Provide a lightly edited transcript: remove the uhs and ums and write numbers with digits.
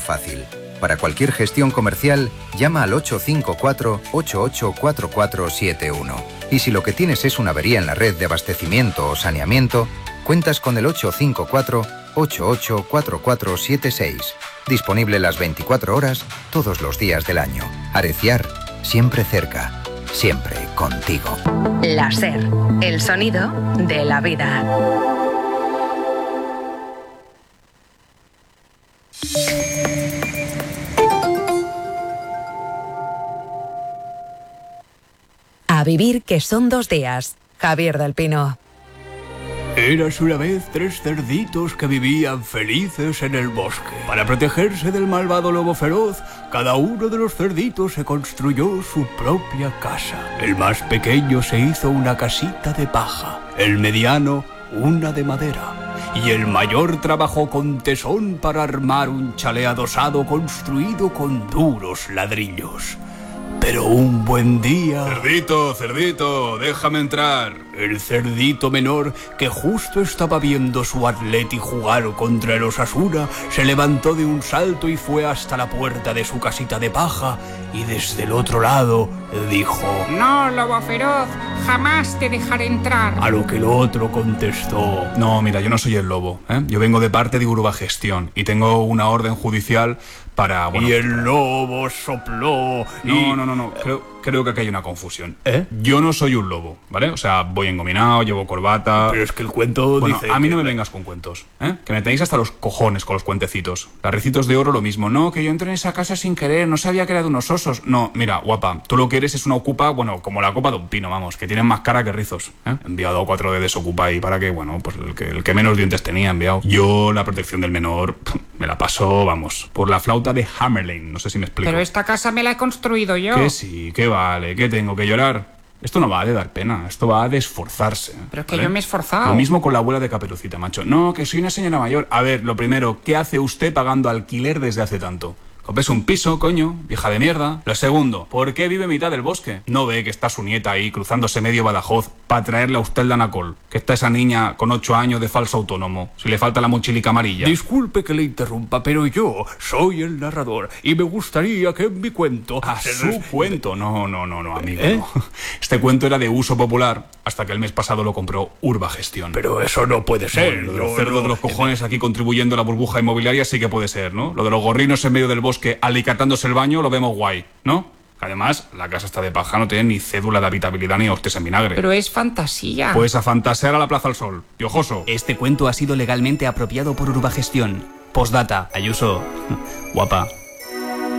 fácil. Para cualquier gestión comercial, llama al 854-884471. Y si lo que tienes es una avería en la red de abastecimiento o saneamiento, cuentas con el 854-884476. Disponible las 24 horas, todos los días del año. Areciar, siempre cerca, siempre contigo. La SER, el sonido de la vida. A vivir, que son 2 días. Javier del Pino. Eras una vez 3 cerditos que vivían felices en el bosque. Para protegerse del malvado lobo feroz, cada uno de los cerditos se construyó su propia casa. El más pequeño se hizo una casita de paja, el mediano una de madera, y el mayor trabajó con tesón para armar un chalet adosado construido con duros ladrillos. Pero un buen día... Cerdito, cerdito, déjame entrar. El cerdito menor, que justo estaba viendo su Atleti jugar contra el Osasuna, se levantó de un salto y fue hasta la puerta de su casita de paja, y desde el otro lado dijo: No, lobo feroz, jamás te dejaré entrar. A lo que el otro contestó: No, mira, yo no soy el lobo, ¿eh? Yo vengo de parte de Urbagestión y tengo una orden judicial para... Bueno, y el lobo sopló y... No, creo que aquí hay una confusión. Yo no soy un lobo, ¿vale? O sea, voy engominado, llevo corbata... Pero es que el cuento dice... a mí no me vengas con cuentos, ¿eh? Que me tenéis hasta los cojones con los cuentecitos. Las Ricitos de Oro lo mismo. No, que yo entré en esa casa sin querer, no sabía que era de unos osos. No, mira, guapa, tú lo que eres es una ocupa, bueno, como la copa de un pino, vamos, que tienen más cara que rizos, ¿eh? He enviado a 4 de desocupa ahí para que, bueno, pues el que menos dientes tenía enviado. Yo la protección del menor me la paso, vamos, por la flauta de Hamerlane, no sé si me explico. Pero esta casa me la he construido yo. Que sí, que vale, que tengo que llorar. Esto no va de dar pena, esto va de esforzarse. Pero es que yo me he esforzado. Lo mismo con la abuela de Caperucita, macho. No, que soy una señora mayor. A ver, lo primero, ¿qué hace usted pagando alquiler desde hace tanto? Compres un piso, coño, vieja de mierda. Lo segundo, ¿por qué vive en mitad del bosque? ¿No ve que está su nieta ahí cruzándose medio Badajoz para traerle a usted el Danacol? Que está esa niña con 8 años de falso autónomo, si le falta la mochilica amarilla. Disculpe que le interrumpa, pero yo soy el narrador y me gustaría que en mi cuento... ¿Su cuento? No, amigo. No. Este cuento era de uso popular hasta que el mes pasado lo compró Urbagestión. Pero eso no puede ser. Bueno, lo de los cerdos de los cojones aquí contribuyendo a la burbuja inmobiliaria sí que puede ser, ¿no? Lo de los gorrinos en medio del bosque alicatándose el baño lo vemos guay, ¿no? Además, la casa está de paja, no tiene ni cédula de habitabilidad ni hostias en vinagre. Pero es fantasía. Pues a fantasear a la Plaza al Sol. Piojoso. Este cuento ha sido legalmente apropiado por Urbagestión. Postdata, Ayuso, guapa.